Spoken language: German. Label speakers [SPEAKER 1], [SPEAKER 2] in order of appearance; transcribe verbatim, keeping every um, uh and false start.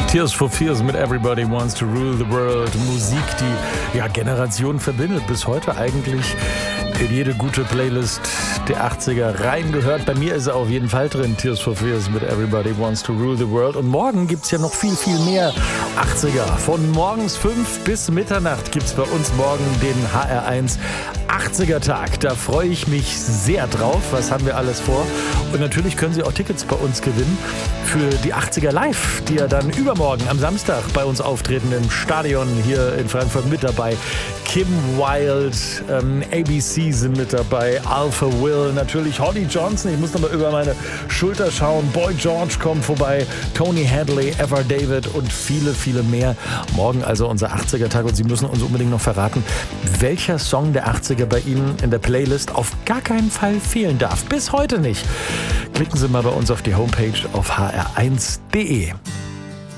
[SPEAKER 1] Tears for Fears mit Everybody Wants to Rule the World. Musik, die ja Generationen verbindet, bis heute eigentlich in jede gute Playlist der achtziger reingehört. Bei mir ist er auf jeden Fall drin, Tears for Fears mit Everybody Wants to Rule the World. Und morgen gibt es ja noch viel, viel mehr achtziger. Von morgens fünf bis Mitternacht gibt es bei uns morgen den H R eins achtziger Tag. Da freue ich mich sehr drauf. Was haben wir alles vor? Und natürlich können Sie auch Tickets bei uns gewinnen für die achtziger Live, die ja dann übermorgen am Samstag bei uns auftreten im Stadion hier in Frankfurt mit dabei. Kim Wilde, ähm, A B C sind mit dabei, Alpha Will, natürlich Holly Johnson, ich muss nochmal über meine Schulter schauen, Boy George kommt vorbei, Tony Hadley, Ever David und viele, viele mehr. Morgen also unser achtziger Tag und Sie müssen uns unbedingt noch verraten, welcher Song der achtziger bei Ihnen in der Playlist auf gar keinen Fall fehlen darf. Bis heute nicht. Klicken Sie mal bei uns auf die Homepage auf h r eins punkt d e.